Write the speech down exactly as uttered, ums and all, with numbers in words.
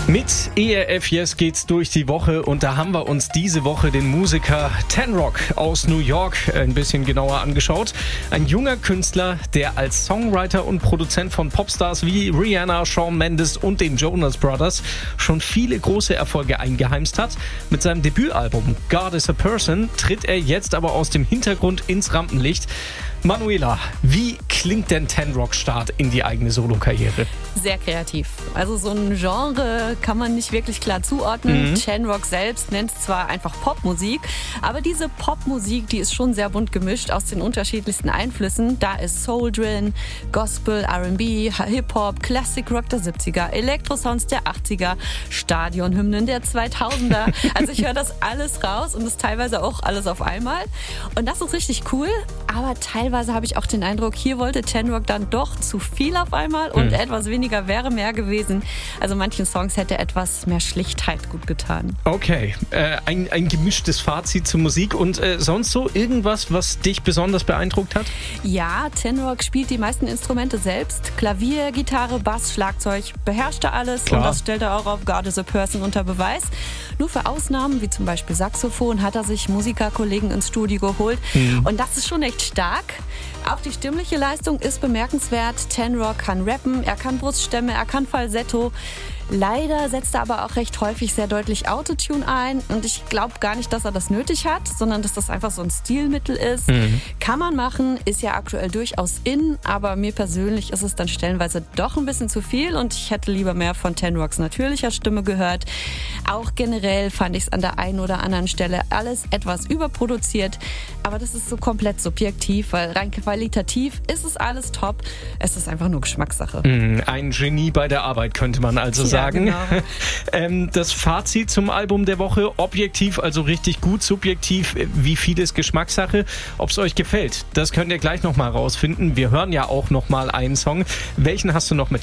Mit E R F Yes geht's durch die Woche und da haben wir uns diese Woche den Musiker Ten-Rock aus New York ein bisschen genauer angeschaut. Ein junger Künstler, der als Songwriter und Produzent von Popstars wie Rihanna, Shawn Mendes und den Jonas Brothers schon viele große Erfolge eingeheimst hat. Mit seinem Debütalbum God is a Person tritt er jetzt aber aus dem Hintergrund ins Rampenlicht. Manuela, wie klingt denn Ten-Rock-Start in die eigene Solokarriere? Sehr kreativ. Also so ein Genre kann man nicht wirklich klar zuordnen. Mhm. Ten-Rock selbst nennt es zwar einfach Popmusik, aber diese Popmusik, die ist schon sehr bunt gemischt aus den unterschiedlichsten Einflüssen. Da ist Soul drin, Gospel, R and B, Hip-Hop, Classic Rock der siebziger, Elektrosounds der achtziger, Stadionhymnen der zweitausender. Also ich höre das alles raus und das teilweise auch alles auf einmal. Und das ist richtig cool, aber teilweise Teilweise habe ich auch den Eindruck, hier wollte Ten-Rock dann doch zu viel auf einmal und mhm. etwas weniger wäre mehr gewesen. Also manchen Songs hätte etwas mehr Schlichtheit gut getan. Okay, äh, ein, ein gemischtes Fazit zur Musik und äh, sonst so irgendwas, was dich besonders beeindruckt hat? Ja, Ten-Rock spielt die meisten Instrumente selbst. Klavier, Gitarre, Bass, Schlagzeug, beherrscht er alles. Klar. Und das stellt er auch auf God is a Person unter Beweis. Nur für Ausnahmen, wie zum Beispiel Saxophon, hat er sich Musikerkollegen ins Studio geholt. Mhm. Und das ist schon echt stark. Auch die stimmliche Leistung ist bemerkenswert. Ten-Rock kann rappen, er kann Bruststämme, er kann Falsetto. Leider setzt er aber auch recht häufig sehr deutlich Autotune ein und ich glaube gar nicht, dass er das nötig hat, sondern dass das einfach so ein Stilmittel ist. Mhm. Kann man machen, ist ja aktuell durchaus in, aber mir persönlich ist es dann stellenweise doch ein bisschen zu viel und ich hätte lieber mehr von Ten-Rocks natürlicher Stimme gehört. Auch generell fand ich es an der einen oder anderen Stelle alles etwas überproduziert, aber das ist so komplett subjektiv, weil rein qualitativ ist es alles top. Es ist einfach nur Geschmackssache. Mhm, ein Genie bei der Arbeit, könnte man also sagen. Ja, genau. ähm, das Fazit zum Album der Woche, objektiv, also richtig gut, subjektiv, wie viel ist Geschmackssache. Ob es euch gefällt, das könnt ihr gleich nochmal rausfinden. Wir hören ja auch nochmal einen Song. Welchen hast du noch mit?